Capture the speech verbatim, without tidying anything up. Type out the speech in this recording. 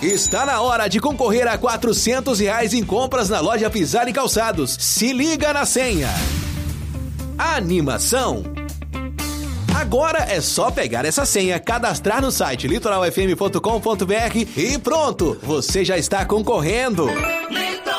Está na hora de concorrer a quatrocentos reais em compras na loja Pisar e Calçados. Se liga na senha. Animação. Agora é só pegar essa senha, cadastrar no site litoral f m ponto com ponto b r e pronto, você já está concorrendo.